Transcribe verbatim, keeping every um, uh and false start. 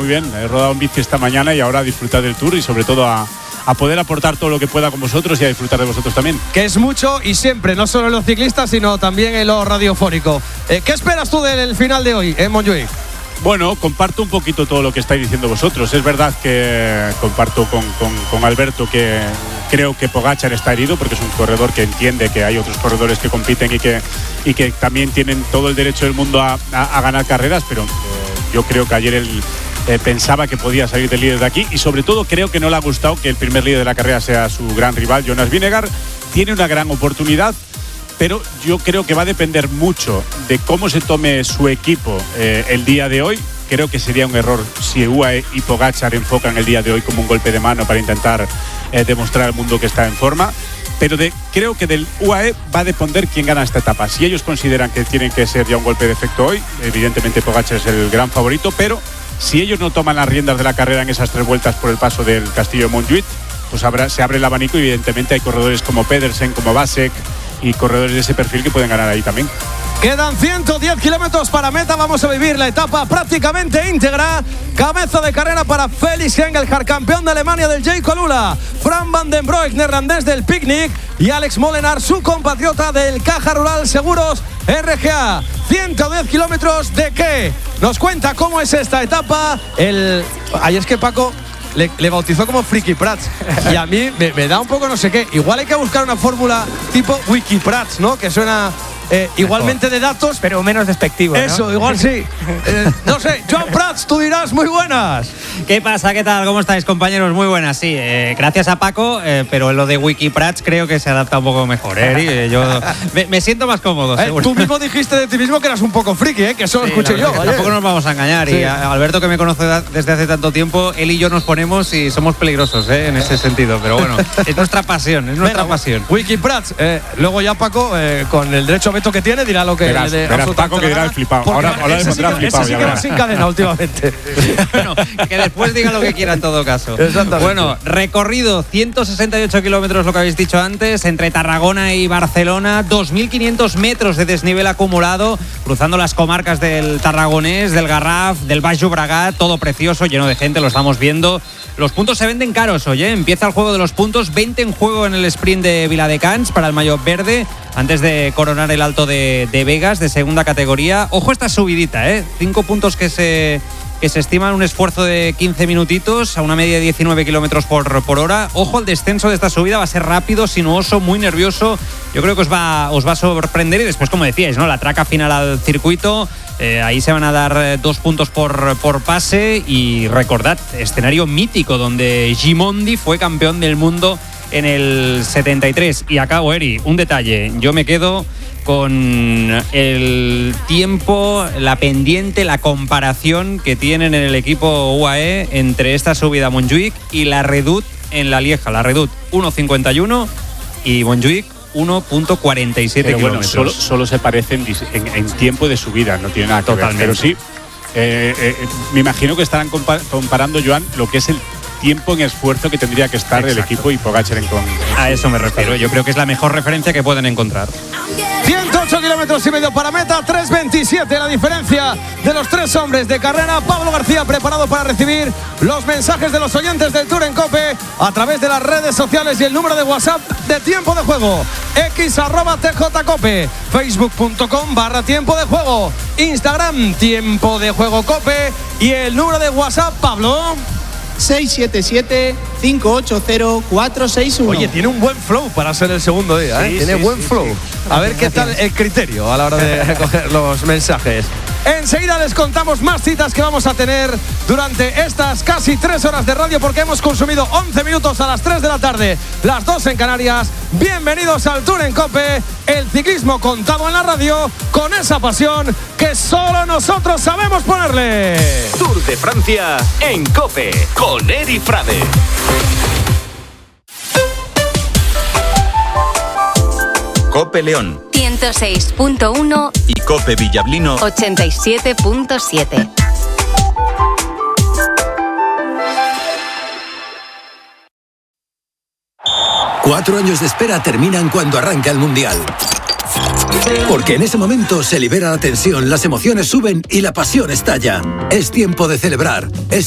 muy bien. He rodado en bici esta mañana y ahora a disfrutar del Tour y sobre todo a, a poder aportar todo lo que pueda con vosotros y a disfrutar de vosotros también. Que es mucho y siempre, no solo en los ciclistas, sino también en lo radiofónico. Eh, ¿Qué esperas tú del final de hoy en Montjuïc? Bueno, comparto un poquito todo lo que estáis diciendo vosotros. Es verdad que comparto con, con, con Alberto que creo que Pogačar está herido porque es un corredor que entiende que hay otros corredores que compiten y que, y que también tienen todo el derecho del mundo a, a, a ganar carreras, pero eh, yo creo que ayer él eh, pensaba que podía salir del líder de aquí y sobre todo creo que no le ha gustado que el primer líder de la carrera sea su gran rival, Jonas Vingegaard. Tiene una gran oportunidad, pero yo creo que va a depender mucho de cómo se tome su equipo eh, el día de hoy. Creo que sería un error si U A E y Pogačar enfocan el día de hoy como un golpe de mano para intentar eh, demostrar al mundo que está en forma. Pero de, creo que del U A E va a depender quién gana esta etapa. Si ellos consideran que tienen que ser ya un golpe de efecto hoy, evidentemente Pogačar es el gran favorito, pero si ellos no toman las riendas de la carrera en esas tres vueltas por el paso del Castillo de Montjuïc, pues habrá, se abre el abanico y evidentemente hay corredores como Pedersen, como Vasek y corredores de ese perfil que pueden ganar ahí también. Quedan ciento diez kilómetros para meta. Vamos a vivir la etapa prácticamente íntegra. Cabeza de carrera para Felix Engelhardt, campeón de Alemania del Jayco Lula. Fran van den Broek, neerlandés del Picnic. Y Alex Molenaar, su compatriota del Caja Rural Seguros R G A. ciento diez kilómetros de qué. Nos cuenta cómo es esta etapa. El... Ay, es que Paco le, le bautizó como Friki Prats. Y a mí me, me da un poco no sé qué. Igual hay que buscar una fórmula tipo Wiki Prats, ¿no? Que suena... Eh, igualmente de datos, pero menos despectivo, ¿no? Eso, igual sí. eh, no sé, Joan Prats, tú dirás muy buenas. ¿Qué pasa? ¿Qué tal? ¿Cómo estáis, compañeros? Muy buenas, sí. Eh, gracias a Paco, eh, pero lo de Wikiprats creo que se adapta un poco mejor, ¿eh? Yo me, me siento más cómodo, eh, Tú mismo dijiste de ti mismo que eras un poco friki, ¿eh? Que eso lo sí, escuché yo. Tampoco nos vamos a engañar. Sí. Y a Alberto, que me conoce desde hace tanto tiempo, él y yo nos ponemos y somos peligrosos, ¿eh? En ese sentido. Pero bueno, es nuestra pasión, es nuestra Venga, pasión. Wikiprats, eh, luego ya Paco, eh, con el derecho a veto que tiene, dirá lo que verás, de verás Paco que dirá el flipado. Ahora, ahora ese, sí, flipado, ese sí que va sin cadena últimamente. Bueno, que después diga lo que quiera en todo caso. Bueno, recorrido ciento sesenta y ocho kilómetros, lo que habéis dicho antes, entre Tarragona y Barcelona, dos mil quinientos metros de desnivel acumulado, cruzando las comarcas del Tarragonés, del Garraf, del Baix Llobregat, todo precioso, lleno de gente, lo estamos viendo. Los puntos se venden caros, oye, empieza el juego de los puntos, veinte en juego en el sprint de Viladecans para el maillot verde, antes de coronar el Alto de, de Vegas, de segunda categoría. Ojo esta subidita, ¿eh? Cinco puntos que se, que se estiman un esfuerzo de quince minutitos a una media de diecinueve kilómetros por, por hora. Ojo al descenso de esta subida, va a ser rápido, sinuoso, muy nervioso. Yo creo que os va, os va a sorprender y después, como decíais, ¿no? La traca final al circuito. Eh, ahí se van a dar eh, dos puntos por, por pase y recordad, escenario mítico donde Gimondi fue campeón del mundo en el setenta y tres. Y acabo, Eri, un detalle, yo me quedo con el tiempo, la pendiente, la comparación que tienen en el equipo U A E entre esta subida a Montjuïc y la Redoute en la Lieja. La Redoute uno cincuenta y uno y Montjuïc uno punto cuarenta y siete kilómetros. Bueno, solo, solo se parecen en, en tiempo de subida, no tiene nada que Totalmente. ver. Pero sí, eh, eh, me imagino que estarán compa- comparando, Joan, lo que es el tiempo en esfuerzo que tendría que estar Exacto. el equipo y Pogačar en con. A eso me refiero. Yo creo que es la mejor referencia que pueden encontrar. ciento ocho kilómetros y medio para meta, tres veintisiete la diferencia de los tres hombres de carrera. Pablo García preparado para recibir los mensajes de los oyentes del Tour en COPE a través de las redes sociales y el número de WhatsApp de Tiempo de Juego. X arroba tjcope, facebook.com barra tiempo de juego, Instagram Tiempo de Juego Cope y el número de WhatsApp, Pablo. seis siete siete, cinco ocho cero, cuatro seis uno. Oye, tiene un buen flow para ser el segundo día, ¿eh? Sí, tiene sí, buen sí, flow. sí. A ver qué tal el criterio a la hora de recoger los mensajes. Enseguida les contamos más citas que vamos a tener durante estas casi tres horas de radio, porque hemos consumido once minutos a las tres de la tarde, las dos en Canarias. Bienvenidos al Tour en COPE, el ciclismo contado en la radio con esa pasión que solo nosotros sabemos ponerle. Tour de Francia en COPE con Eri Frade. COPE León ciento seis punto uno y COPE Villablino ochenta y siete punto siete. Cuatro años de espera terminan cuando arranca el Mundial. Porque en ese momento se libera la tensión, las emociones suben y la pasión estalla. Es tiempo de celebrar. Es